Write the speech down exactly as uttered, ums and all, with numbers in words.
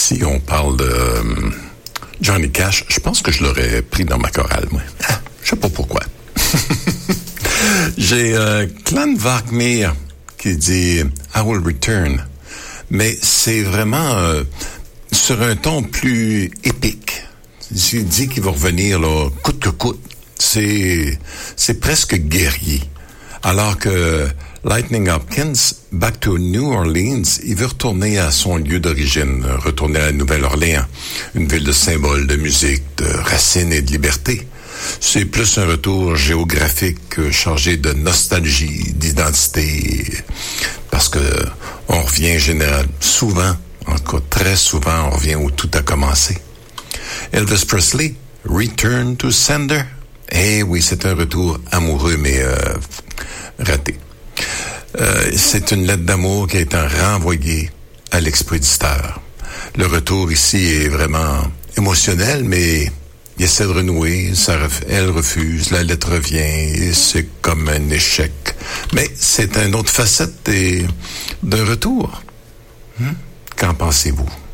si on parle de euh, Johnny Cash, je pense que je l'aurais pris dans ma chorale, moi. Ah, je sais pas pourquoi. J'ai euh, Clan Wagner qui dit « I will return », mais c'est vraiment euh, sur un ton plus épique. Il dit qu'il va revenir là, coûte que coûte. C'est, c'est presque guerrier. Alors que Lightning Hopkins, back to New Orleans, il veut retourner à son lieu d'origine, retourner à la Nouvelle-Orléans, une ville de symboles, de musique, de racines et de liberté. C'est plus un retour géographique chargé de nostalgie, d'identité, parce que on revient général, souvent, en tout cas très souvent, on revient où tout a commencé. Elvis Presley, Return to Sender. Eh oui, c'est un retour amoureux, mais euh, raté. Euh, c'est une lettre d'amour qui a été renvoyée à l'expéditeur. Le retour ici est vraiment émotionnel, mais il essaie de renouer, ça ref- elle refuse, la lettre revient, et c'est comme un échec. Mais c'est une autre facette des, d'un retour. Hmm? Qu'en pensez-vous?